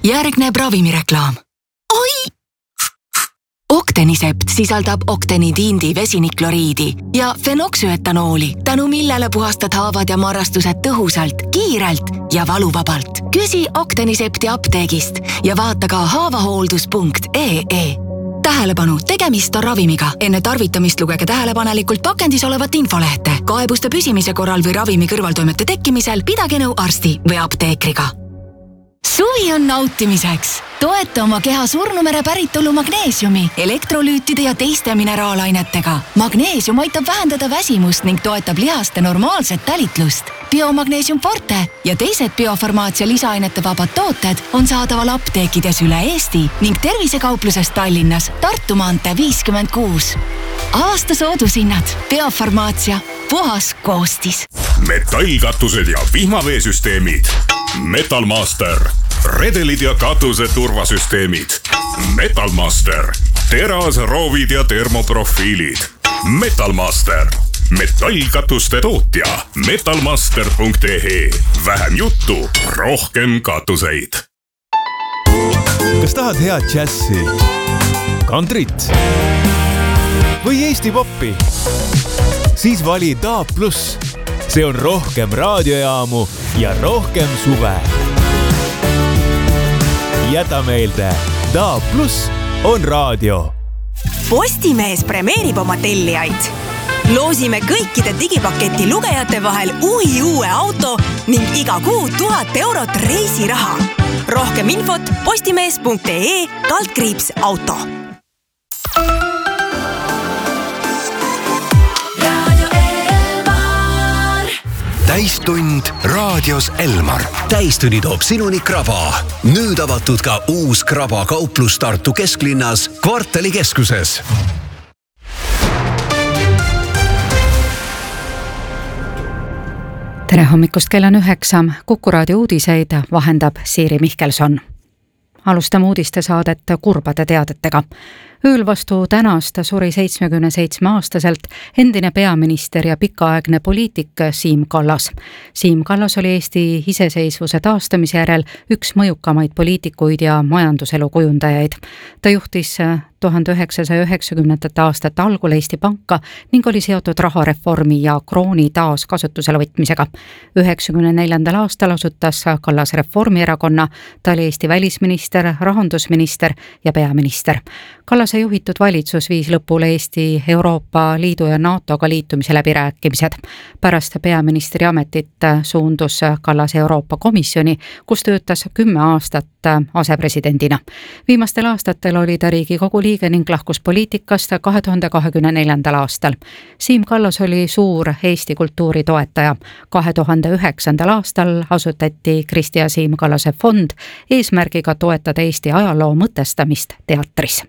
Järgneb ravimireklaam. Oi! Octenisept sisaldab oktenidiindi vesinikloriidi ja fenoksüetanooli, tänu millele puhastad haavad ja marrastused tõhusalt, kiirelt ja valuvabalt. Küsi Octenisepti apteegist ja vaata ka haavahooldus.ee. Tähelepanu, tegemist on ravimiga. Enne tarvitamist lugege tähelepanelikult pakendis olevat infolehte. Kaebuste püsimise korral või ravimi kõrvaltoimete tekkimisel pidage nõu arsti või apteekriga. Suvi on nautimiseks. Toeta oma keha surnumere päritolu magneesiumi, elektrolüütide ja teiste mineraalainetega. Magneesium aitab vähendada väsimust ning toetab lihaste normaalset tälitlust. Biomagneesium Forte ja teised biofarmaatsia lisaainete vabad tooted on saadaval apteekides üle Eesti ning tervisekauplusest Tallinnas Tartu maantee 56. Aasta soodushinnad. Biofarmaatsia. Puhas koostis. Metallkatused ja vihmaveesüsteemid. Metalmaster. Redelid ja katuse turvasüsteemid. Metalmaster. Terasroovid ja termoprofiilid. Metalmaster. Metallkatuste tootja. Metalmaster.ee. Vähem juttu, rohkem katuseid. Kas tahad head džässi, kantrit või Eesti poppi? Siis vali DAB+. See on rohkem raadiojaamu ja rohkem suve. Jäta meelde, DAB+ on raadio. Postimees premeerib oma tellijaid. Loosime kõikide digipaketi lugejate vahel uue auto ning iga kuu 1000 eurot reisiraha. Rohkem infot postimees.ee/auto. Täistund raadios Elmar. Täistunni toob sinuni Kraba. Nüüd avatud ka uus Kraba kauplus Tartu kesklinnas Kvartali keskuses. Tere hommikust, kell on 9. Kuku raadio uudiseid vahendab Siiri Mihkelson. Alustame uudistesaadet kurbade teadetega. Ööl vastu tänast suri 77-aastaselt endine peaminister ja pikaaegne poliitik Siim Kallas. Siim Kallas oli Eesti iseseisvuse taastamise järel üks mõjukamaid poliitikuid ja majanduselu kujundajaid. Ta juhtis 1990. aastate algul Eesti Panka ning oli seotud rahareformi ja krooni taas kasutusele võtmisega. 1994. aastal asutas Kallas Reformierakonna, ta oli Eesti välisminister, rahandusminister ja peaminister. Kallase juhitud valitsus viis lõpule Eesti Euroopa Liidu ja NATOga liitumise läbirääkimised. Pärast peaministri ametit suundus Kallas Euroopa Komisjoni, kus töötas 10 aastat asepresidendina. Viimastel aastatel oli ta Riigikogu liige ning lahkus poliitikast 2024. aastal. Siim Kallas oli suur Eesti kultuuri toetaja. 2009. aastal asutati Kristi ja Siim Kallase fond eesmärgiga toetada Eesti ajaloo mõtestamist teatris.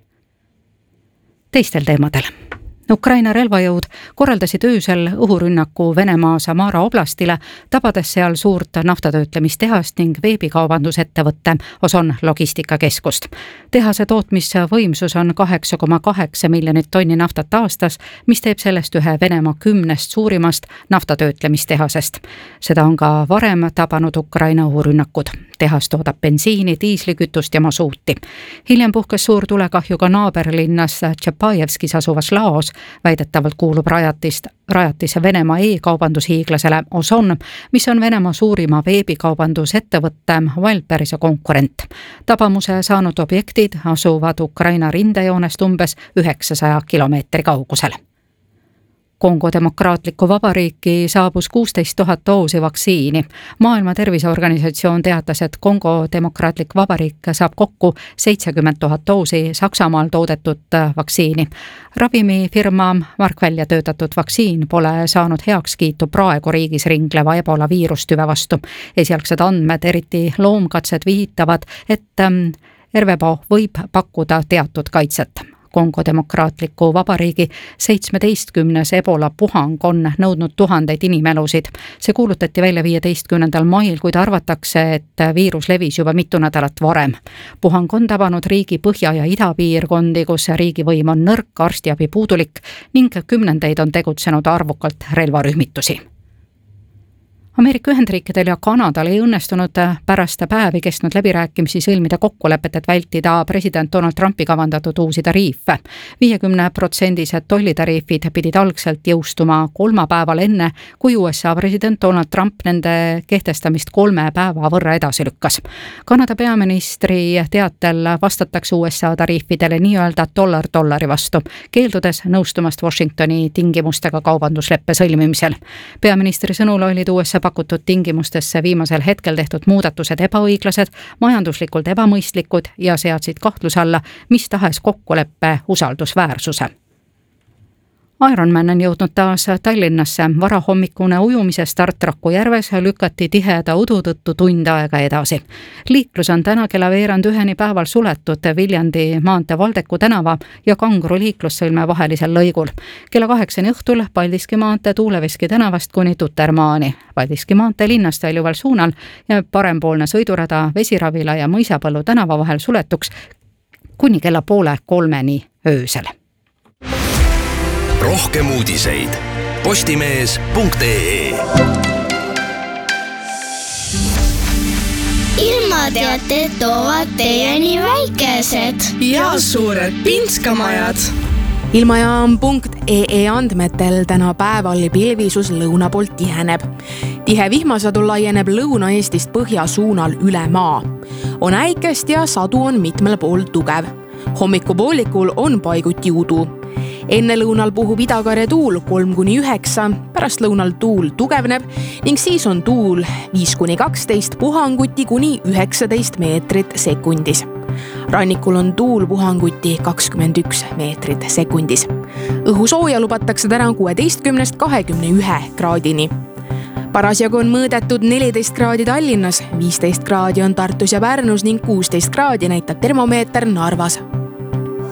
Teistel teemadel. Ukraina relvajõud korraldasid öösel õhurünnaku Venemaa Samara oblastile, tabades seal suurt naftatöötlemistehast ning veebikaubandusettevõtte Ozon logistikakeskust. Tehase tootmisvõimsus on 8,8 miljonit tonni naftat aastas, mis teeb sellest ühe Venemaa 10 suurimast naftatöötlemistehasest. Seda on ka varem tabanud Ukraina õhurünnakud. Tehas toodab bensiini, diislikütust ja masuuti. Hiljem puhkes suur tulekahju ka naaberlinnas Tšapajevskis asuvas Laos. Väidetavalt kuulub rajatis Venemaa e-kaubandushiiglasele Ozon, mis on Venemaa suurima veebikaubandusettevõtte Wildberriese konkurent. Tabamuse saanud objektid asuvad Ukraina rindejoonest umbes 900 kilomeetri kaugusel. Kongo Demokraatlikku Vabariiki saabus 16 000 doosi vaktsiini. Maailma Terviseorganisatsioon teatas, et Kongo Demokraatlik Vabariik saab kokku 70 000 doosi Saksamaal toodetud vaktsiini. Ravimifirma Mark välja töötatud vaktsiin pole saanud heakskiitu praegu riigis ringleva Ebola viirustüve vastu. Esialgsed andmed, eriti loomkatsed viitavad, et RVPO võib pakkuda teatud kaitset. Kongo Demokraatliku Vabariigi 17. Ebola puhang on nõudnud tuhandeid inimelusid. See kuulutati välja 15. mail, kuid arvatakse, et viirus levis juba mitu nädalat varem. Puhang on tabanud riigi põhja- ja idapiirkondi, kus riigivõim on nõrk, arstiabi puudulik ning kümnendeid on tegutsenud arvukalt relvarühmitusi. Ameerika Ühendriikidel ja Kanadal ei õnnestunud pärast päevi kestnud läbirääkimisi sõlmida kokkulepet, et vältida president Donald Trumpi kavandatud uusi tariife. 50% tollitariifid pidid algselt jõustuma 3 päeval enne, kui USA president Donald Trump nende kehtestamist 3 päeva võrra edasi lükkas. Kanada peaministri teatel vastatakse USA tariifidele nii-öelda dollar dollari vastu, keeldudes nõustumast Washingtoni tingimustega kaubandusleppe sõlmimisel. Peaministri sõnul olid USA pakutud tingimustesse viimasel hetkel tehtud muudatused ebaõiglased, majanduslikult ebamõistlikud ja seadsid kahtluse alla mis tahes kokkuleppe usaldusväärsuse. Ironman on jõudnud taas Tallinnasse. Varahommikune ujumise start Raku järves lükati tiheda udu tõttu tund aega edasi. Liiklus on täna kella 12:00 päeval suletud Viljandi maantee Valdeku tänava ja Kangro liiklussõlme vahelisel lõigul. Kella 8 õhtul Paldiski maantee Tuuleveski tänavast kuni Tutermaani. Paldiski maantee linnast väljuval suunal jääb parempoolne sõidurada Vesiravila ja Mõisapõllu tänava vahel suletuks kuni kella 2:30 öösel. Rohkem uudiseid postimees.ee. Ilmateated toovad teieni väikesed ja suured pinskamajad. Ilmajaam.ee andmetel täna päeval pilvisus lõuna poolt tiheneb. Tihe vihmasadu laieneb Lõuna-Eestist põhja suunal üle maa. On äikest ja sadu on mitmel pool tugev. Hommikupoolikul on paiguti udu. Enne lõunal puhub idakarja tuul 3-9, pärast lõunal tuul tugevneb ning siis on tuul 5-12, puhanguti kuni 19 meetrit sekundis. Rannikul on tuul puhanguti 21 meetrit sekundis. Õhusooja lubatakse täna 16-21 kraadini. Parasjagu on mõõdetud 14 kraadi Tallinnas, 15 kraadi on Tartus ja Pärnus ning 16 kraadi näitab termomeeter Narvas.